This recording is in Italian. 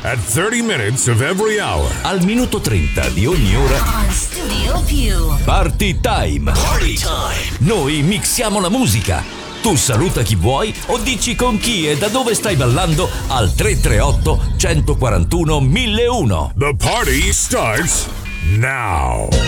at 30 minutes of every hour. Al minuto 30 di ogni ora. On Studio Più. Party Time. Party Time. Noi mixiamo la musica. Tu saluta chi vuoi o dici con chi e da dove stai ballando al 338 141 1001. The party starts now.